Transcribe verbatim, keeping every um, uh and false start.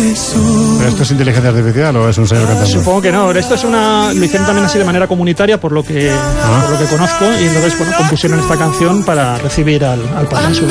¿Pero esto es inteligencia artificial o es un señor cantando? Supongo que no. Esto es una... Lo hicieron también así de manera comunitaria, por lo que, ah. por lo que conozco, y entonces, bueno, compusieron esta canción para recibir al, al Papa en su